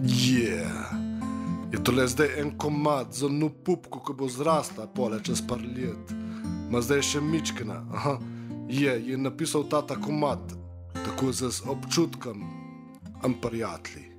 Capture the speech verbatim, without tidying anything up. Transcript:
Yeah. Je tole zdaj en komad za nu pupku, ko bo zrasta pole čez par let. Ma zdaj še mičkena. Aha. Je, je napisal tata komad, tako z občutkom, am prijatelji.